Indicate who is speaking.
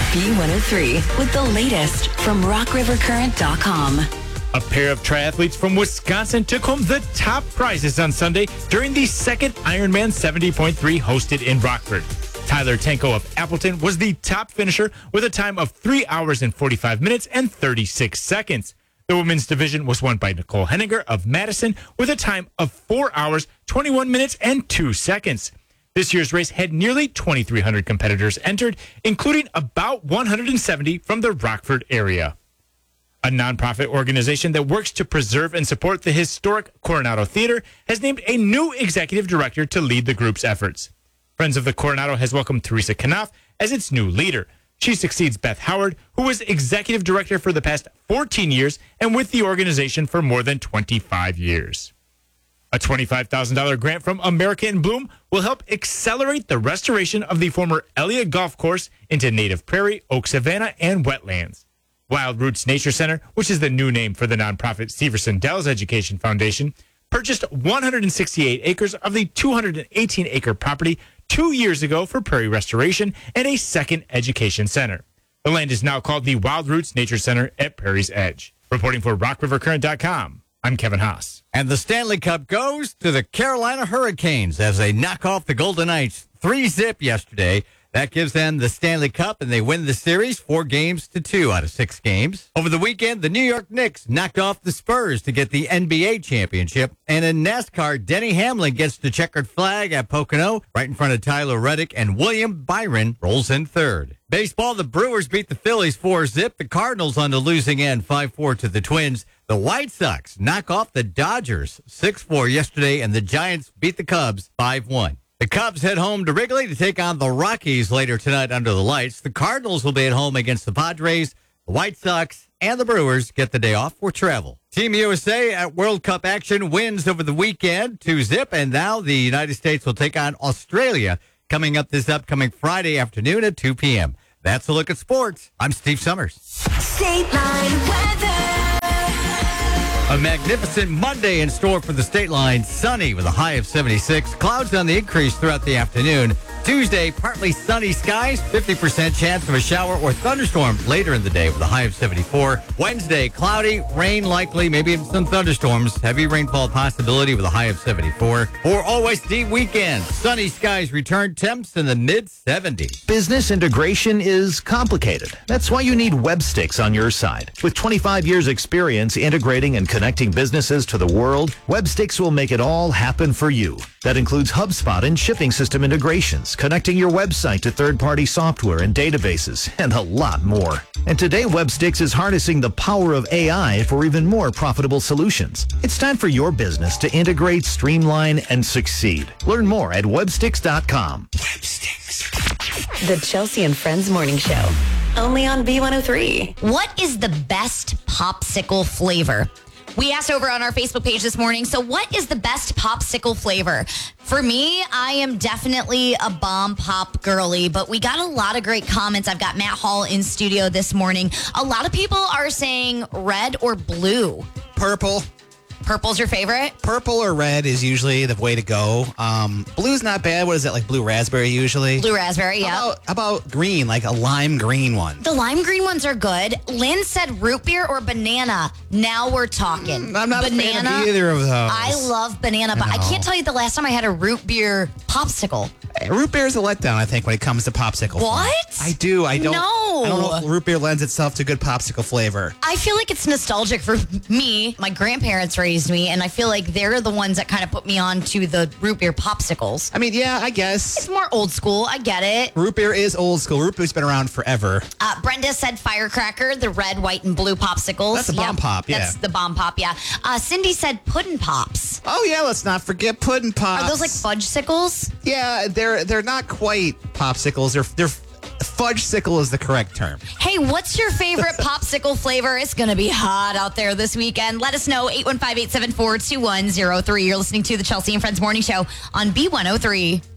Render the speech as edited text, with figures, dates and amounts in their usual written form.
Speaker 1: B103 with the latest from RockRiverCurrent.com.
Speaker 2: A pair of triathletes from Wisconsin took home the top prizes on Sunday during the second Ironman 70.3 hosted in Rockford. Tyler Tanko of Appleton was the top finisher with a time of 3 hours and 45 minutes and 36 seconds. The women's division was won by Nicole Henninger of Madison with a time of 4 hours, 21 minutes, and 2 seconds. This year's race had nearly 2,300 competitors entered, including about 170 from the Rockford area. A nonprofit organization that works to preserve and support the historic Coronado Theater has named a new executive director to lead the group's efforts. Friends of the Coronado has welcomed Teresa Knopf as its new leader. She succeeds Beth Howard, who was executive director for the past 14 years and with the organization for more than 25 years. A $25,000 grant from America in Bloom will help accelerate the restoration of the former Elliott Golf Course into native prairie, oak savanna, and wetlands. Wild Roots Nature Center, which is the new name for the nonprofit Severson Dells Education Foundation, purchased 168 acres of the 218-acre property 2 years ago for prairie restoration and a second education center. The land is now called the Wild Roots Nature Center at Prairie's Edge. Reporting for RockRiverCurrent.com, I'm Kevin Haas.
Speaker 3: And the Stanley Cup goes to the Carolina Hurricanes as they knock off the Golden Knights 3-0 yesterday. That gives them the Stanley Cup, and they win the series 4-2 out of 6 games. Over the weekend, the New York Knicks knocked off the Spurs to get the NBA championship. And in NASCAR, Denny Hamlin gets the checkered flag at Pocono right in front of Tyler Reddick, and William Byron rolls in third. Baseball, the Brewers beat the Phillies 4-0. The Cardinals on the losing end 5-4 to the Twins. The White Sox knock off the Dodgers 6-4 yesterday, and the Giants beat the Cubs 5-1. The Cubs head home to Wrigley to take on the Rockies later tonight under the lights. The Cardinals will be at home against the Padres. The White Sox and the Brewers get the day off for travel. Team USA at World Cup action wins over the weekend 2-0, and now the United States will take on Australia coming up this upcoming Friday afternoon at 2 p.m. That's a look at sports. I'm Steve Summers.
Speaker 1: State Line weather.
Speaker 3: A magnificent Monday in store for the State Line. Sunny with a high of 76. Clouds on the increase throughout the afternoon. Tuesday, partly sunny skies, 50% chance of a shower or thunderstorm later in the day with a high of 74. Wednesday, cloudy, rain likely, maybe even some thunderstorms. Heavy rainfall possibility with a high of 74. For OSD weekend, sunny skies return, temps in the mid-70s.
Speaker 4: Business integration is complicated. That's why you need Websticks on your side. With 25 years experience integrating and connecting businesses to the world, Websticks will make it all happen for you. That includes HubSpot and shipping system integrations, connecting your website to third-party software and databases, and a lot more. And today, Websticks is harnessing the power of AI for even more profitable solutions. It's time for your business to integrate, streamline, and succeed. Learn more at Websticks.com.
Speaker 1: Websticks. The Chelsea and Friends Morning Show. Only on B103.
Speaker 5: What is the best popsicle flavor? We asked over on our Facebook page this morning, so what is the best popsicle flavor? For me, I am definitely a bomb pop girly, but we got a lot of great comments. I've got Matt Hall in studio this morning. A lot of people are saying red or blue.
Speaker 6: Purple.
Speaker 5: Purple's your favorite?
Speaker 6: Purple or red is usually the way to go. Blue's not bad. What is it, like blue raspberry usually?
Speaker 5: Blue raspberry, yeah.
Speaker 6: How about green, like a lime green one?
Speaker 5: The lime green ones are good. Lynn said root beer or banana. Now we're talking.
Speaker 6: I'm not
Speaker 5: banana,
Speaker 6: a fan of either of those.
Speaker 5: I love banana, but I can't tell you the last time I had a root beer popsicle.
Speaker 6: Root beer is a letdown, I think, when it comes to popsicle.
Speaker 5: What?
Speaker 6: I do. I don't know if root beer lends itself to good popsicle flavor.
Speaker 5: I feel like it's nostalgic for me. My grandparents raised me, and I feel like they're the ones that kind of put me on to the root beer popsicles.
Speaker 6: I mean, yeah, I guess.
Speaker 5: It's more old school. I get it.
Speaker 6: Root beer is old school. Root beer's been around forever.
Speaker 5: Brenda said firecracker, the red, white, and blue popsicles.
Speaker 6: That's the bomb pop, yeah.
Speaker 5: That's the bomb pop, yeah. Cindy said puddin' pops.
Speaker 6: Oh, yeah, let's not forget puddin' pops.
Speaker 5: Are those like fudge-sicles?
Speaker 6: Yeah, they're not quite popsicles. They're fudge-sickle is the correct term.
Speaker 5: Hey, what's your favorite popsicle flavor? It's going to be hot out there this weekend. Let us know, 815-874-2103. You're listening to the Chelsea and Friends Morning Show on B103.